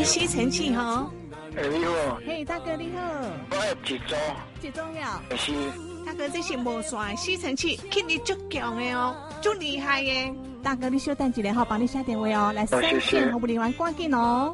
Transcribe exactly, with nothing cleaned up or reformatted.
你吸尘器哈？ 哎，你好。 嘿，大哥你好。 我要一组。 一组呀？ 是。 大哥，这是无线吸尘器，肯定足强的哦，足厉害的。大哥，你稍等一下，好，帮你下电话哦。来，三线服务人员赶紧哦。